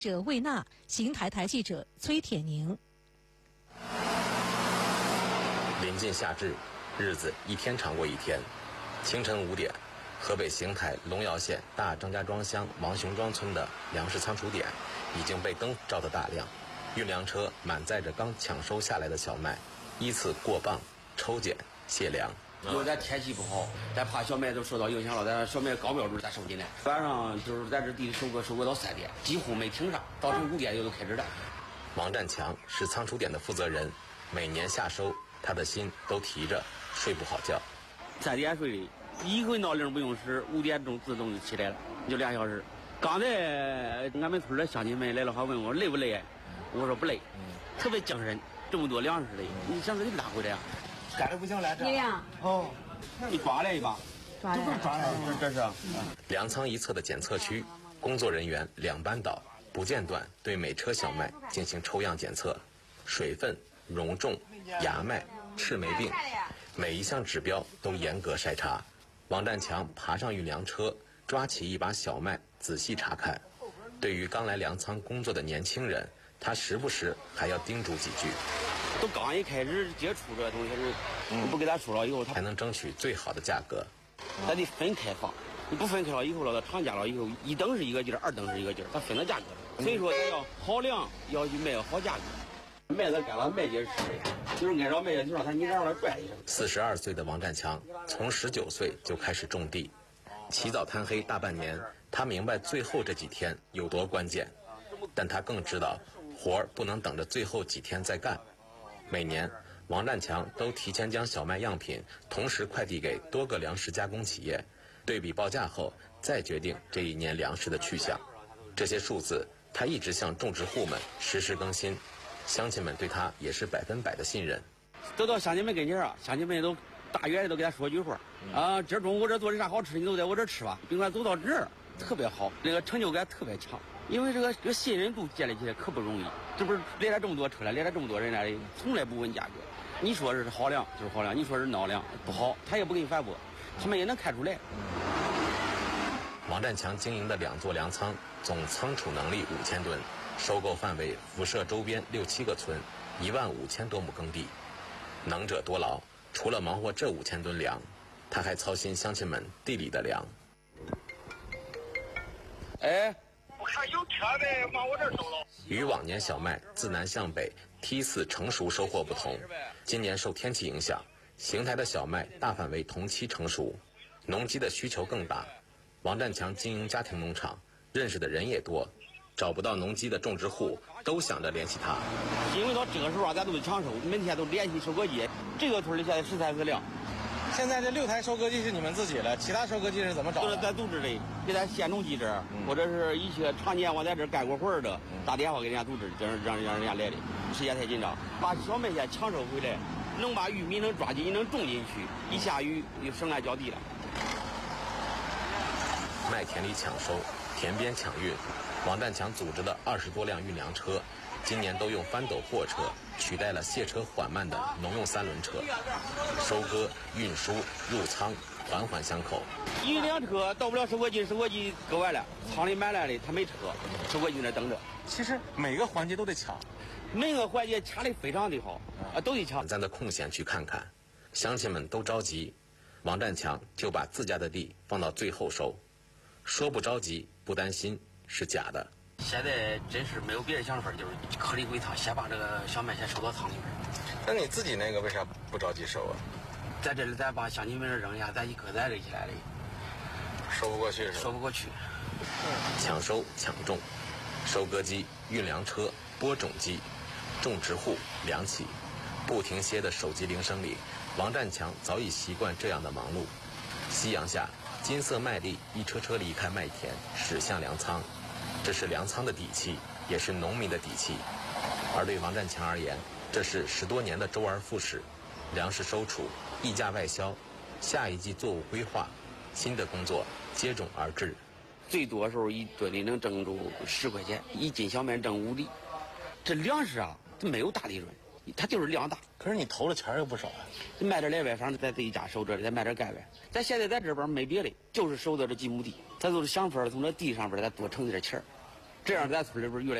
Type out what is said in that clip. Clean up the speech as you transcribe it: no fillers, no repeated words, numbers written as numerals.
者魏娜，邢台台记者崔铁宁。 临近夏至，日子一天长过一天。清晨5点，河北邢台龙窑县大张家庄乡王雄庄村的粮食仓储点已经被灯照得大亮，运粮车满载着刚抢收下来的小麦，依次过磅、抽检、卸粮。 因为咱天气不好，咱怕小麦都受到影响了，咱小麦高标准咱收进来。晚上就是在这地收割到3点，几乎没停上，早晨5点就都开始了。 王占强是仓储点的负责人，每年夏收，他的心都提着，睡不好觉。 3点睡的，一回闹铃不用使，5点钟自动就起来了，就2小时。刚才俺们村的乡亲们来了，还问我累不累，我说不累，特别精神。这么多粮食的，你想说你拉回来啊？ 干的不行了，这样哦，你抓来一把， 抓来， 这是。 粮仓一侧的检测区，工作人员2班倒，不间断对每车小麦进行抽样检测，水分、容重、芽麦、赤霉病，每一项指标都严格筛查。王占强爬上运粮车，抓起一把小麦仔细查看。对于刚来粮仓工作的年轻人，他时不时还要叮嘱几句。 都刚一开始接触这东西是，不给他说了以后，他才能争取最好的价格。 他得分开放，你不分开了以后了，他厂家了以后，1等是一个劲儿，2等是一个劲儿，他分了价格。所以说，咱要好粮，要去卖好价格。麦子干了，麦秸吃的，就是按照麦秸头上，你让它拽一下。 42岁的王占强从19岁就开始种地，起早贪黑大半年，他明白最后这几天有多关键，但他更知道活儿不能等着最后几天再干。每年，王占强都提前将小麦样品同时快递给多个粮食加工企业，对比报价后再决定这一年粮食的去向。这些数字他一直向种植户们实时更新，乡亲们对他也是100%的信任。 走到乡亲们跟前啊，乡亲们都大约的都给他说句话啊，今儿中午我这做的啥好吃，你都在我这吃吧。别管走到这儿特别好，这个成就感特别强。因为这个信任度建立起来可不容易，这不是来了这么多车来了这么多人来的，从来不问价格。你说是好粮就是好粮，你说是孬粮不好，他也不给你反驳，他们也能看出来。 王占强经营的2座粮仓总仓储能力5000吨，收购范围辐射周边6、7个村，15000多亩耕地。能者多劳，除了忙活这5000吨粮，他还操心乡亲们地里的粮。 哎。 我看有车呗，往我这收了。 与往年小麦自南向北梯次成熟收获不同，今年受天气影响，邢台的小麦大范围同期成熟，农机的需求更大。王占强经营家庭农场，认识的人也多，找不到农机的种植户都想着联系他。 因为到这个时候啊，咱都得抢收，每天都联系收割机。这个村里现在13次粮。 现在这6台收割机是你们自己的，其他收割机是怎么找的？ 都是咱组织的，给咱县农机这儿，或者是一些常年我在这儿干过活的，打电话给人家组织，让人家来的。时间太紧张，把小麦先抢收回来，能把玉米能抓紧，能种进去，一下雨就省俺浇地了。 麦田里抢收，田边抢运，王占强组织的20多辆运粮车，今年都用翻斗货车取代了卸车缓慢的农用3轮车，收割、运输、入仓，环环相扣。 一辆车到不了收割机，收割机割完了，仓里满来的，他没车，收割机那等着。 其实每个环节都得抢， 每个环节掐的非常的好都得抢。 咱的空闲去看看，乡亲们都着急，王占强就把自家的地放到最后收，说不着急不担心是假的。 现在真是没有别的想法，就是颗粒归仓，先把这个小麦先收到仓里面。 那你自己那个为啥不着急收啊？ 在这里咱把乡亲们扔下，咱一个再垒起来的， 收不过去是吧？ 收不过去。 抢收抢种，收割机、运粮车、播种机，种植户、粮企，不停歇的手机铃声里，王占强早已习惯这样的忙碌。夕阳下，金色麦粒一车车离开麦田，驶向粮仓。这是粮仓的底气，也是农民的底气。而对王占强而言，这是10多年的周而复始，粮食收储、溢价外销，下一季作物规划，新的工作接踵而至。 最多时候1吨里能挣住10块钱，1斤小麦挣5厘。这粮食啊，它没有大利润，它就是量大。 可是你投的钱又不少啊。 卖点来外，反正在自己家收这里，再卖点盖外。咱现在在这边没别的，就是收的这几亩地，咱都是想法从这地上边咱多挣点钱儿。 这样咱村里边越来